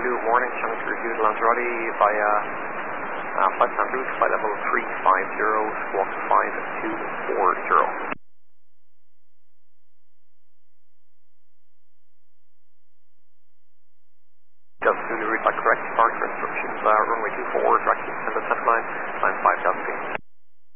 Zulu, morning, channel to review the Lanzarote via flight plan route, flight level 350, squawk 5240. Delta Zulu route by correct departure instructions, runway 24, direct descend at center line, climb 5000 feet.